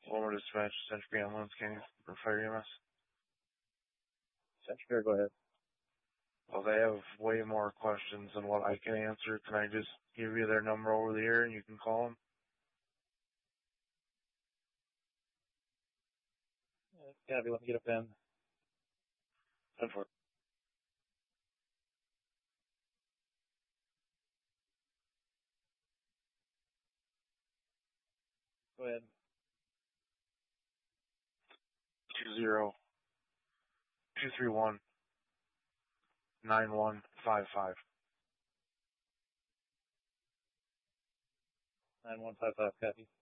Lower dispatch, Century Ambulance, can you, or Fire EMS? Century, go ahead. Well, they have way more questions than what I can answer. Can I just give you their number over the air and you can call them? Yeah, if you let me get a pen. 10-4. Go ahead. 2-0-231-9155. 9155, copy.